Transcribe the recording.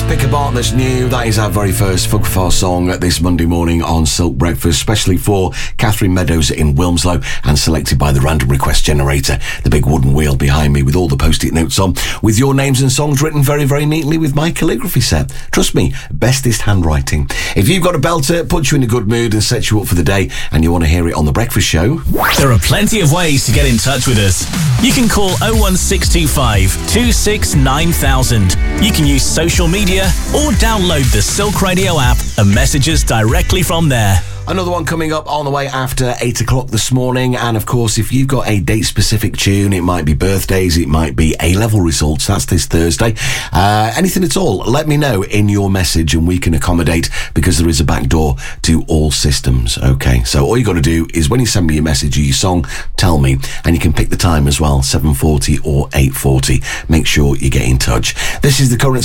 Pick a Bark That's New. That is our very first Fug Far song this Monday morning on Silk Breakfast, especially for Catherine Meadows in Wilmslow, and selected by the Random Request Generator, the big wooden wheel behind me with all the post-it notes on, with your names and songs written very, very neatly with my calligraphy set. Trust me, bestest handwriting. If you've got a belter, puts you in a good mood and sets you up for the day, and you want to hear it on The Breakfast Show, there are plenty of ways to get in touch with us. You can call 01625 26 9000. You can use social media or download the Silk Radio app and message us directly from there. Another one coming up on the way after 8 o'clock this morning. And of course, if you've got a date-specific tune, it might be birthdays, it might be A-level results. That's this Thursday. Anything at all, let me know in your message and we can accommodate, because there is a back door to all systems. Okay, so all you got to do is when you send me your message or your song, tell me, and you can pick the time as well, 7:40 or 8:40. Make sure you get in touch. This is the current